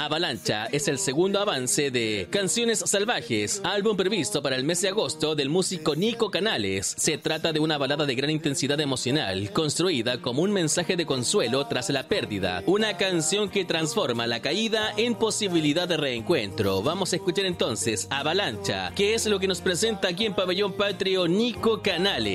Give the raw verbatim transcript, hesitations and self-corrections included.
Avalancha es el segundo avance de Canciones Salvajes, álbum previsto para el mes de agosto del músico Nico Canales. Se trata de una balada de gran intensidad emocional, construida como un mensaje de consuelo tras la pérdida. Una canción que transforma la caída en posibilidad de reencuentro. Vamos a escuchar entonces Avalancha, que es lo que nos presenta aquí en Pabellón Patrio Nico Canales.